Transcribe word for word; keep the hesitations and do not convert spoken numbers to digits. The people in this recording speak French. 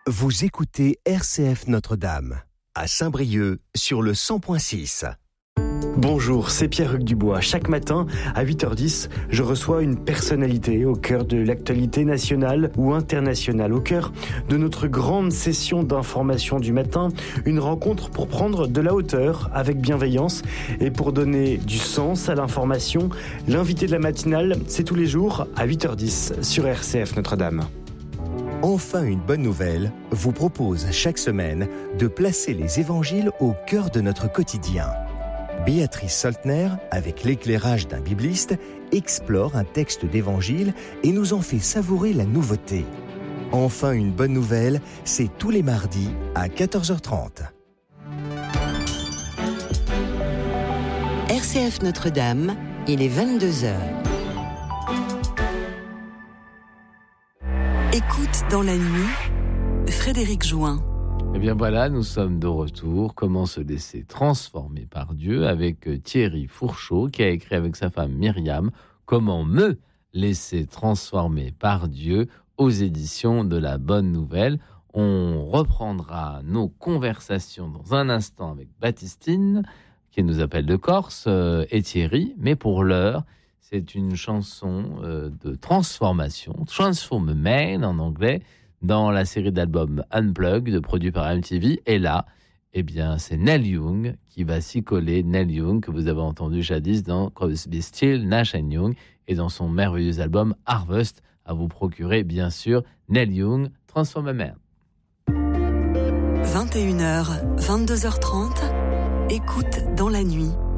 Vous écoutez R C F Notre-Dame, à Saint-Brieuc, sur le cent point six. Bonjour, c'est Pierre-Hugues Dubois. Chaque matin, à huit heures dix, je reçois une personnalité au cœur de l'actualité nationale ou internationale, au cœur de notre grande session d'information du matin, une rencontre pour prendre de la hauteur avec bienveillance et pour donner du sens à l'information. L'invité de la matinale, c'est tous les jours à huit heures dix sur R C F Notre-Dame. Enfin une bonne nouvelle vous propose chaque semaine de placer les évangiles au cœur de notre quotidien. Béatrice Soltner, avec l'éclairage d'un bibliste, explore un texte d'évangile et nous en fait savourer la nouveauté. Enfin une bonne nouvelle, c'est tous les mardis à quatorze heures trente. R C F Notre-Dame, il est vingt-deux heures. Écoute dans la nuit, Frédéric Join. Eh bien voilà, nous sommes de retour. Comment se laisser transformer par Dieu avec Thierry Fourchot qui a écrit avec sa femme Myriam « Comment me laisser transformer par Dieu » aux éditions de La Bonne Nouvelle. On reprendra nos conversations dans un instant avec Baptistine qui nous appelle de Corse et Thierry. Mais pour l'heure, c'est une chanson de transformation, Transform Man en anglais, dans la série d'albums Unplugged, produit par M T V. Et là, eh bien, c'est Neil Young qui va s'y coller. Neil Young, que vous avez entendu jadis dans Crosby, Still, Nash and Young, et dans son merveilleux album Harvest, à vous procurer, bien sûr, Neil Young, Transform a Man. vingt et une heures, vingt-deux heures trente, écoute dans la nuit.